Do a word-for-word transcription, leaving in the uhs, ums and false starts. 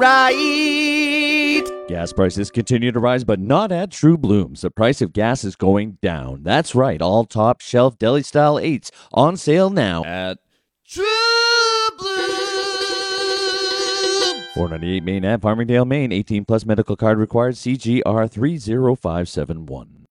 right. Gas prices continue to rise, but not at True Blooms. The price of gas is going down. That's right, all top shelf deli style eights on sale now at True Blue. four ninety-eight Main Ave, Farmingdale, Maine. eighteen plus medical card required. C G R three zero five seven one.